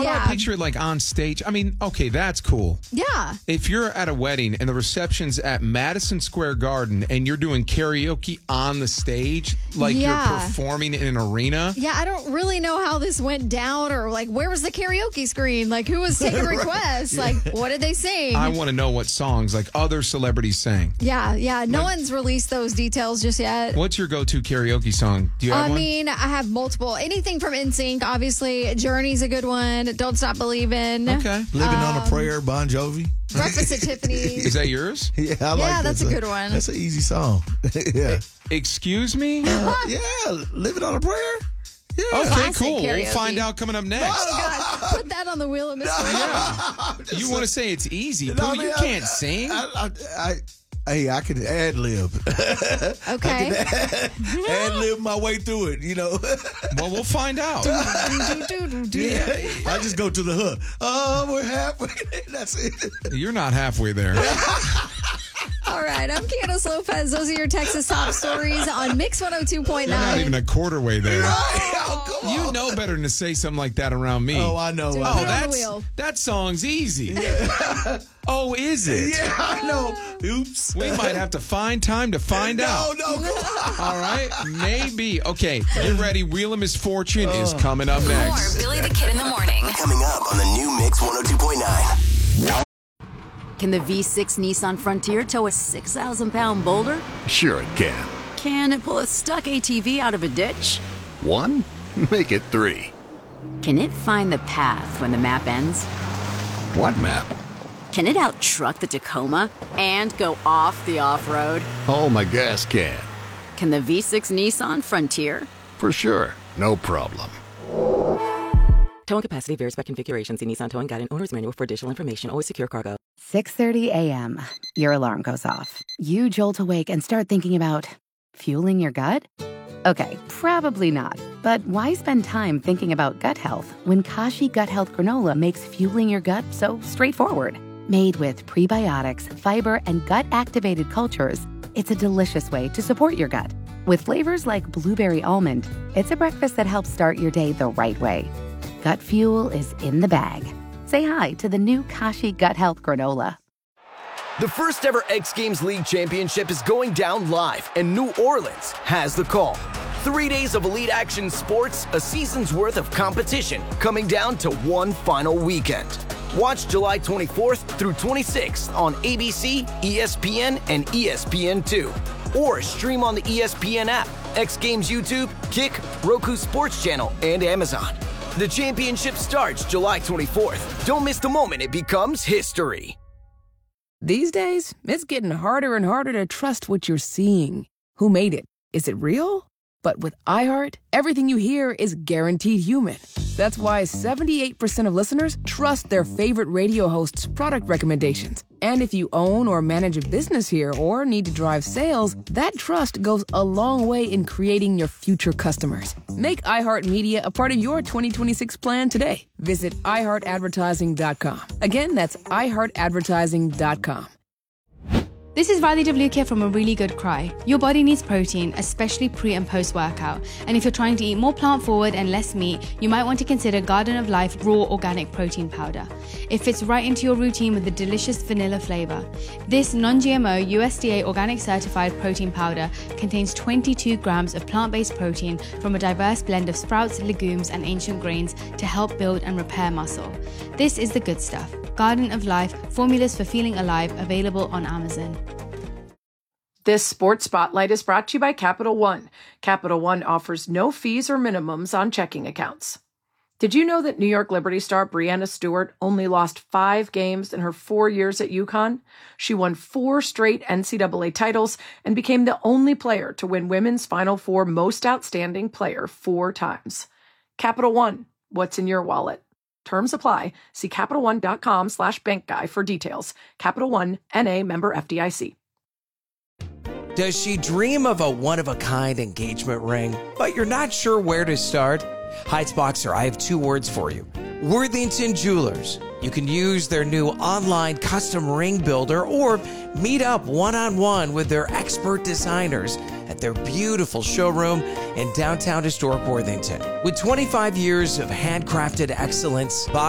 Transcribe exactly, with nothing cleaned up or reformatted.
yeah. I picture it like on stage. I mean, okay, that's cool. Yeah. If you're at a wedding and the reception's at Madison Square Garden and you're doing karaoke on the stage, like Yeah. you're performing in an arena. Yeah, I don't really know how this went down or like where was the karaoke screen? Like who was taking requests? Like what did they sing? I want to know what songs like other celebrities sang. yeah, yeah. No Like- one's released those details just yet. What's your go-to karaoke song? Do you have I one? mean, I have multiple. Anything from N Sync, obviously. Journey's a good one. Don't Stop Believing. Okay. Living on Um, a Prayer, Bon Jovi. Breakfast at Tiffany's. Is that yours? Yeah, I like Yeah, that that's a song. good one. That's an easy song. yeah. Excuse me? yeah, Living on a Prayer. Yeah. Okay, Classic cool. We'll karaoke. find out coming up next. Oh, God. Put that on the wheel of mystery. Yeah. You want to say it's easy, No, Pooh, I mean, you I- can't sing. I, I, I, Hey, I can ad lib. Okay. ad lib my way through it, you know. Well, we'll find out. yeah. I just go to the hook. Oh, we're halfway. That's it. You're not halfway there. All right. I'm Candace Lopez. Those are your Texas top stories on Mix one oh two point You're not nine. even a quarter way there. Oh, come You on. know better than to say something like that around me. Oh, I know. Dude, I Oh, Put it on know. the that's wheel. that song's easy. Oh, is it? Yeah, I know. Oops. We might have to find time to find No, out. no, come on. All right, maybe. Okay, get ready. Wheel of Misfortune is Uh. coming up More next. Billy the Kid in the morning. Coming up on the new Mix one oh two point nine. Can the V six Nissan Frontier tow a six thousand pound boulder? Sure it can. Can it pull a stuck A T V out of a ditch? One? Make it three. Can it find the path when the map ends? What map? Can it out-truck the Tacoma and go off the off-road? Oh, my gas can. Can the V six Nissan Frontier? For sure. No problem. Towing capacity varies by configuration. See Nissan Towing Guide and Owner's Manual for additional information. Always secure cargo. six thirty a.m. Your alarm goes off. You jolt awake and start thinking about fueling your gut? Okay, probably not. But why spend time thinking about gut health when Kashi Gut Health Granola makes fueling your gut so straightforward? Made with prebiotics, fiber, and gut-activated cultures, it's a delicious way to support your gut. With flavors like blueberry almond, it's a breakfast that helps start your day the right way. Gut fuel is in the bag. Say hi to the new Kashi Gut Health Granola. The first ever X Games League Championship is going down live, and New Orleans has the call. Three days of elite action sports, a season's worth of competition, coming down to one final weekend. Watch July twenty-fourth through twenty-sixth on A B C, E S P N, and E S P N two. Or stream on the E S P N app, X Games YouTube, Kick, Roku Sports Channel, and Amazon. The championship starts July twenty-fourth. Don't miss the moment it becomes history. These days, it's getting harder and harder to trust what you're seeing. Who made it? Is it real? But with iHeart, everything you hear is guaranteed human. That's why seventy-eight percent of listeners trust their favorite radio hosts' product recommendations. And if you own or manage a business here or need to drive sales, that trust goes a long way in creating your future customers. Make iHeartMedia a part of your twenty twenty-six plan today. Visit i heart advertising dot com. Again, that's i heart advertising dot com. This is Riley W. here from A Really Good Cry. Your body needs protein, especially pre and post workout. And if you're trying to eat more plant forward and less meat, you might want to consider Garden of Life Raw Organic Protein Powder. It fits right into your routine with a delicious vanilla flavor. This non-G M O U S D A organic certified protein powder contains twenty-two grams of plant-based protein from a diverse blend of sprouts, legumes, and ancient grains to help build and repair muscle. This is the good stuff. Garden of Life, formulas for feeling alive, available on Amazon. This Sports Spotlight is brought to you by Capital One. Capital One offers no fees or minimums on checking accounts. Did you know that New York Liberty star Breanna Stewart only lost five games in her four years at UConn? She won four straight N C double A titles and became the only player to win Women's Final Four Most Outstanding Player four times. Capital One, what's in your wallet? Terms apply. See CapitalOne.com slash bank guy for details. Capital One, N A member F D I C. Does she dream of a one-of-a-kind engagement ring, but you're not sure where to start? Heights Boxer, I have two words for you. Worthington Jewelers. You can use their new online custom ring builder or meet up one-on-one with their expert designers at their beautiful showroom in downtown historic Worthington. With twenty-five years of handcrafted excellence,